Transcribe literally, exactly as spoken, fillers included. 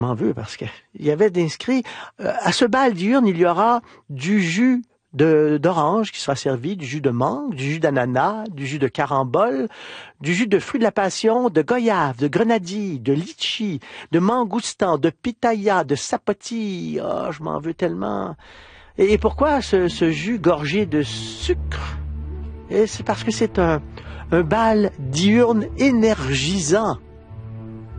m'en veux parce que il y avait inscrit euh, à ce bal diurne, il y aura du jus de d'orange qui sera servi, du jus de mangue, du jus d'ananas, du jus de carambole, du jus de fruits de la passion, de goyave, de grenadille, de litchi, de mangoustan, de pitaya, de sapoti. Oh, je m'en veux tellement. Et, et pourquoi ce, ce jus gorgé de sucre? Et c'est parce que c'est un, un bal diurne énergisant.